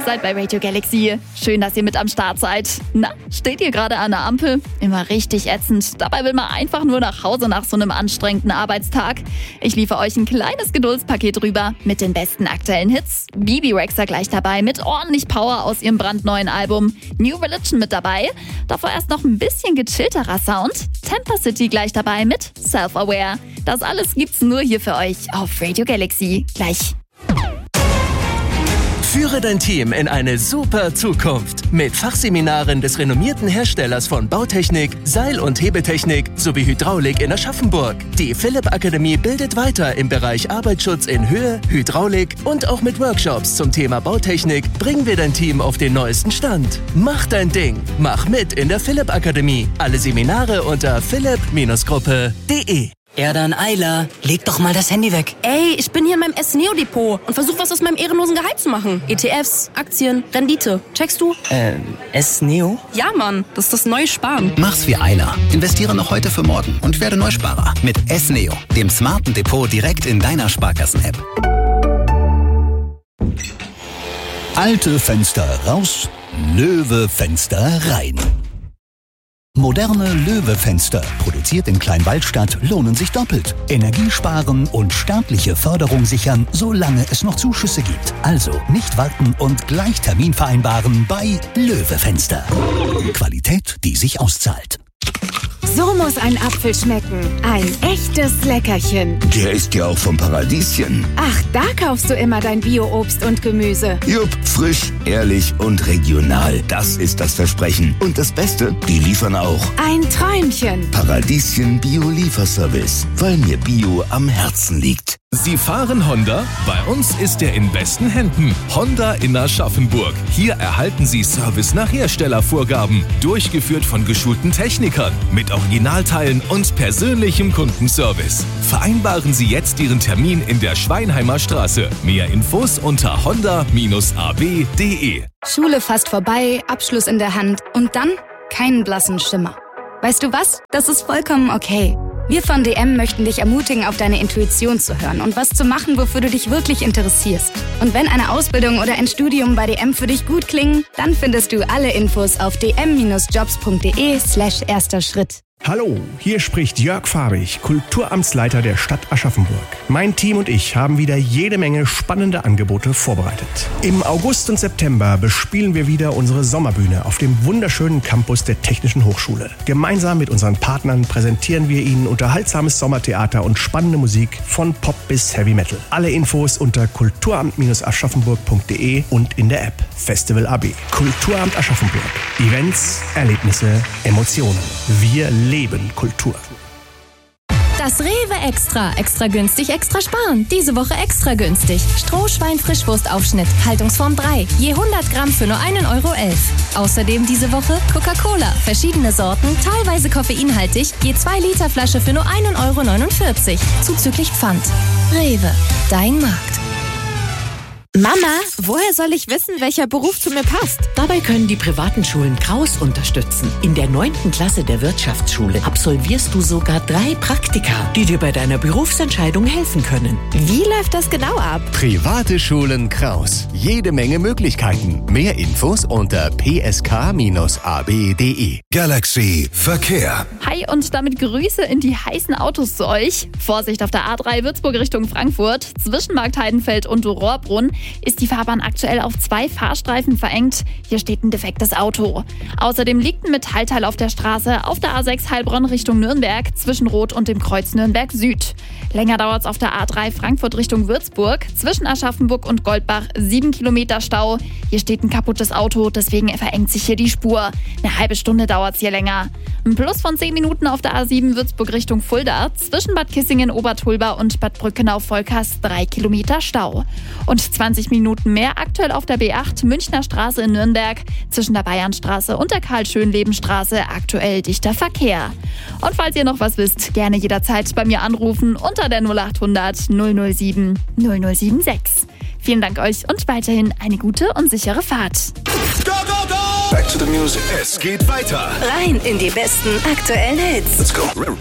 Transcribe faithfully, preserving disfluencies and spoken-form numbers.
Ihr seid bei Radio Galaxy. Schön, dass ihr mit am Start seid. Na, steht ihr gerade an der Ampel? Immer richtig ätzend. Dabei will man einfach nur nach Hause nach so einem anstrengenden Arbeitstag. Ich liefere euch ein kleines Geduldspaket rüber mit den besten aktuellen Hits. Bibi Rexha gleich dabei mit ordentlich Power aus ihrem brandneuen Album. New Religion mit dabei. Davor erst noch ein bisschen gechillterer Sound. Temper City gleich dabei mit Self-Aware. Das alles gibt's nur hier für euch auf Radio Galaxy. Gleich. Führe dein Team in eine super Zukunft mit Fachseminaren des renommierten Herstellers von Bautechnik, Seil- und Hebetechnik sowie Hydraulik in Aschaffenburg. Die Philipp Akademie bildet weiter im Bereich Arbeitsschutz in Höhe, Hydraulik und auch mit Workshops zum Thema Bautechnik bringen wir dein Team auf den neuesten Stand. Mach dein Ding, mach mit in der Philipp Akademie. Alle Seminare unter philipp Gruppe punkt de. Ja dann, Ayla, leg doch mal das Handy weg. Ey, ich bin hier in meinem S-Neo-Depot und versuch was aus meinem ehrenlosen Gehalt zu machen. E T Fs, Aktien, Rendite. Checkst du? Ähm, S-Neo? Ja, Mann, das ist das neue Sparen. Mach's wie Ayla. Investiere noch heute für morgen und werde Neusparer. Mit S-Neo, dem smarten Depot direkt in deiner Sparkassen-App. Alte Fenster raus, Löwe-Fenster rein. Moderne Löwe-Fenster, produziert in Kleinwaldstadt, lohnen sich doppelt. Energie sparen und staatliche Förderung sichern, solange es noch Zuschüsse gibt. Also nicht warten und gleich Termin vereinbaren bei Löwe-Fenster. Qualität, die sich auszahlt. So muss ein Apfel schmecken. Ein echtes Leckerchen. Der ist ja auch vom Paradieschen. Ach, da kaufst du immer dein Bio-Obst und Gemüse. Jupp, frisch, ehrlich und regional. Das ist das Versprechen. Und das Beste, die liefern auch. Ein Träumchen. Paradieschen Bio-Lieferservice, weil mir Bio am Herzen liegt. Sie fahren Honda? Bei uns ist er in besten Händen. Honda in Aschaffenburg. Hier erhalten Sie Service nach Herstellervorgaben. Durchgeführt von geschulten Technikern. Mit Originalteilen und persönlichem Kundenservice. Vereinbaren Sie jetzt Ihren Termin in der Schweinheimer Straße. Mehr Infos unter honda Bindestrich a b punkt de. Schule fast vorbei, Abschluss in der Hand und dann keinen blassen Schimmer. Weißt du was? Das ist vollkommen okay. Wir von D M möchten dich ermutigen, auf deine Intuition zu hören und was zu machen, wofür du dich wirklich interessierst. Und wenn eine Ausbildung oder ein Studium bei D M für dich gut klingen, dann findest du alle Infos auf d m Bindestrich jobs punkt de slash erster Schritt. Hallo, hier spricht Jörg Fahrig, Kulturamtsleiter der Stadt Aschaffenburg. Mein Team und ich haben wieder jede Menge spannende Angebote vorbereitet. Im August und September bespielen wir wieder unsere Sommerbühne auf dem wunderschönen Campus der Technischen Hochschule. Gemeinsam mit unseren Partnern präsentieren wir Ihnen unterhaltsames Sommertheater und spannende Musik von Pop bis Heavy Metal. Alle Infos unter kulturamt Bindestrich aschaffenburg punkt de und in der App Festival A B. Kulturamt Aschaffenburg. Events, Erlebnisse, Emotionen. Wir leben Kultur. Das Rewe Extra. Extra günstig, extra sparen. Diese Woche extra günstig. Strohschwein-Frischwurstaufschnitt. Haltungsform drei. Je hundert Gramm für nur einen Euro elf. Außerdem diese Woche Coca-Cola. Verschiedene Sorten, teilweise koffeinhaltig. Je zwei Liter Flasche für nur einen Euro neunundvierzig. Zuzüglich Pfand. Rewe. Dein Markt. Mama, woher soll ich wissen, welcher Beruf zu mir passt? Dabei können die privaten Schulen Kraus unterstützen. In der neunten Klasse der Wirtschaftsschule absolvierst du sogar drei Praktika, die dir bei deiner Berufsentscheidung helfen können. Wie läuft das genau ab? Private Schulen Kraus. Jede Menge Möglichkeiten. Mehr Infos unter p s k Bindestrich a b punkt de. Galaxy Verkehr. Hi und damit Grüße in die heißen Autos zu euch. Vorsicht auf der A drei Würzburg Richtung Frankfurt. Zwischen Marktheidenfeld und Rohrbrunn ist die Fahrbahn aktuell auf zwei Fahrstreifen verengt. Hier steht ein defektes Auto. Außerdem liegt ein Metallteil auf der Straße auf der A sechs Heilbronn Richtung Nürnberg zwischen Rot und dem Kreuz Nürnberg Süd. Länger dauert's auf der A drei Frankfurt Richtung Würzburg zwischen Aschaffenburg und Goldbach sieben Kilometer Stau. Hier steht ein kaputtes Auto, deswegen verengt sich hier die Spur. Eine halbe Stunde dauert's hier länger. Ein Plus von zehn Minuten auf der A sieben Würzburg Richtung Fulda zwischen Bad Kissingen Obertulba und Bad Brückenau-Volkers drei Kilometer Stau. Und zwanzig Minuten mehr aktuell auf der B acht Münchner Straße in Nürnberg zwischen der Bayernstraße und der Karl-Schönleben-Straße aktuell dichter Verkehr. Und falls ihr noch was wisst, gerne jederzeit bei mir anrufen unter der null acht hundert null null sieben null null sieben sechs. Vielen Dank euch und weiterhin eine gute und sichere Fahrt. Go, go, go! Back to the music. Es geht weiter. Rein in die besten aktuellen Hits. Let's go.